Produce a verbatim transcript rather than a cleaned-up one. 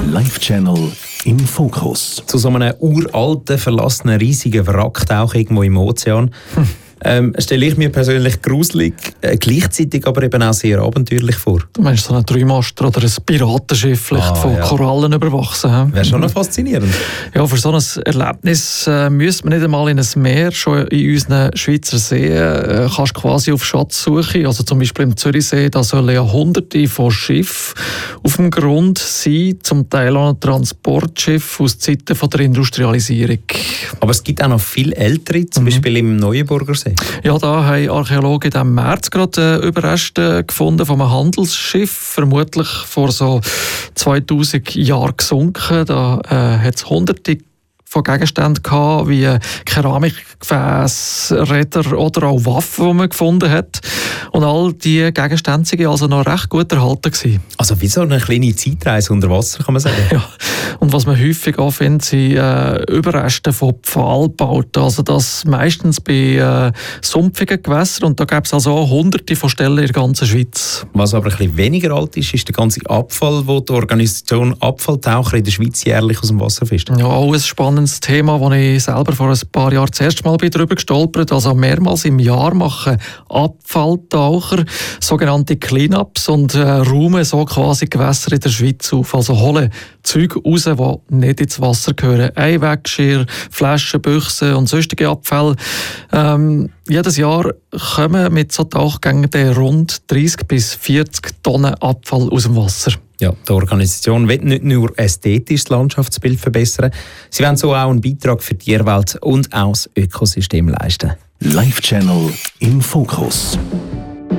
Live-Channel im Fokus. Zu so einem uralten, verlassenen, riesigen Wrack tauchen irgendwo im Ozean. Hm. Ähm, stelle ich mir persönlich gruselig, äh, gleichzeitig aber eben auch sehr abenteuerlich vor. Du meinst so ein Dreimaster oder ein Piratenschiff vielleicht ah, von ja. Korallen überwachsen? Wäre schon noch faszinierend. Ja, für so ein Erlebnis äh, müsste man nicht einmal in ein Meer, schon in unseren Schweizer Seen äh, kannst du quasi auf Schatzsuche, also zum Beispiel im Zürichsee, da sollen ja hunderte von Schiffen auf dem Grund sein, zum Teil auch Transportschiffe aus Zeiten von der Industrialisierung. Aber es gibt auch noch viel ältere, zum mhm. Beispiel im Neuenburger See. Ja, da haben Archäologen im März gerade Überreste gefunden von einem Handelsschiff, vermutlich vor so zweitausend Jahren gesunken. Da äh, hat es hunderte von Gegenständen gehabt, wie Keramikgefäße, Räder oder auch Waffen, die man gefunden hat. Und all diese Gegenstände waren also noch recht gut erhalten gewesen. Also wie so eine kleine Zeitreise unter Wasser, kann man sagen. Ja. Und was man häufig auch findet, sind äh, Überreste von Pfahlbauten. Also das meistens bei äh, sumpfigen Gewässern. Und da gäbe es also auch hunderte von Stellen in der ganzen Schweiz. Was aber ein bisschen weniger alt ist, ist der ganze Abfall, den die Organisation Abfalltaucher in der Schweiz jährlich aus dem Wasser fischt. Ja, auch ein spannendes Thema, wo ich selber vor ein paar Jahren das erste Mal darüber gestolpert bin. Also mehrmals im Jahr machen Abfalltaucher sogenannte Cleanups und äh, räumen so quasi Gewässer in der Schweiz auf. Also holen Zeug raus, die nicht ins Wasser gehören. Einweggeschirr, Flaschen, Büchse und sonstige Abfälle. Ähm, jedes Jahr kommen mit so Tauchgängen rund dreißig bis vierzig Tonnen Abfall aus dem Wasser. Ja, die Organisation will nicht nur ästhetisch das Landschaftsbild verbessern, sie wollen so auch einen Beitrag für die Tierwelt und auch das Ökosystem leisten. Live-Channel im Fokus.